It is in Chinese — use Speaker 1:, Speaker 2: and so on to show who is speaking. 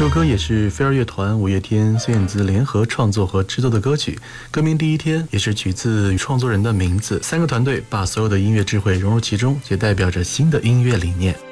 Speaker 1: 这首歌也是飞儿乐团、五月天、孙燕姿联合创作和制作的歌曲，歌名《第一天》也是取自创作人的名字。3个团队把所有的音乐智慧融入其中，也代表着新的音乐理念。